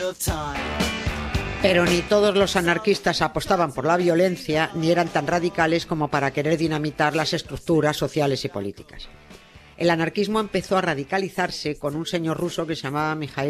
Pero ni todos los anarquistas apostaban por la violencia ni eran tan radicales como para querer dinamitar las estructuras sociales y políticas. El anarquismo empezó a radicalizarse con un señor ruso que se llamaba Mikhail